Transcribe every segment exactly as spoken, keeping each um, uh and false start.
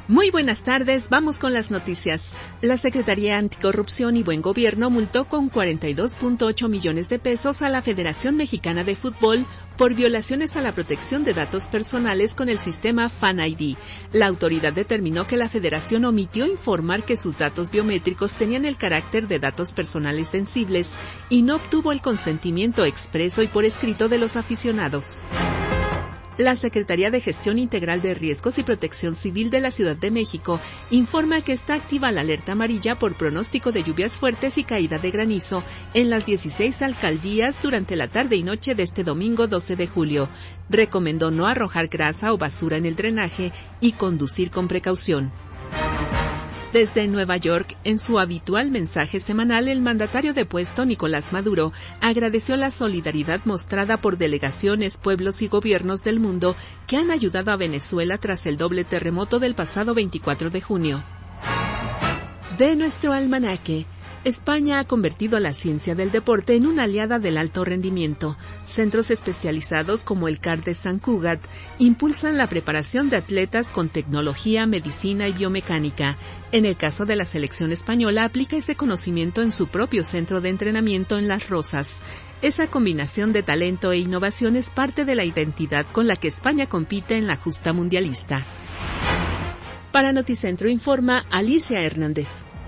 Muy buenas tardes, vamos con las noticias. La Secretaría Anticorrupción y Buen Gobierno multó con cuarenta y dos punto ocho millones de pesos a la Federación Mexicana de Fútbol por violaciones a la protección de datos personales con el sistema Fan I D. La autoridad determinó que la federación omitió informar que sus datos biométricos tenían el carácter de datos personales sensibles y no obtuvo el consentimiento expreso y por escrito de los aficionados. La Secretaría de Gestión Integral de Riesgos y Protección Civil de la Ciudad de México informa que está activa la alerta amarilla por pronóstico de lluvias fuertes y caída de granizo en las dieciséis alcaldías durante la tarde y noche de este domingo doce de julio. Recomendó no arrojar grasa o basura en el drenaje y conducir con precaución. Desde Nueva York, en su habitual mensaje semanal, el mandatario de puesto, Nicolás Maduro, agradeció la solidaridad mostrada por delegaciones, pueblos y gobiernos del mundo que han ayudado a Venezuela tras el doble terremoto del pasado veinticuatro de junio. De nuestro almanaque, España ha convertido a la ciencia del deporte en una aliada del alto rendimiento. Centros especializados como el C A R de San Cugat impulsan la preparación de atletas con tecnología, medicina y biomecánica. En el caso de la selección española, aplica ese conocimiento en su propio centro de entrenamiento en Las Rozas. Esa combinación de talento e innovación es parte de la identidad con la que España compite en la justa mundialista. Para Noticentro informa Alicia Hernández.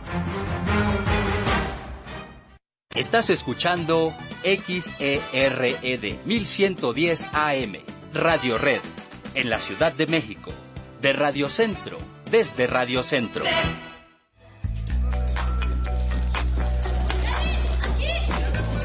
Estás escuchando X E R E D mil ciento diez A M, Radio Red, en la Ciudad de México, de Radio Centro, desde Radio Centro.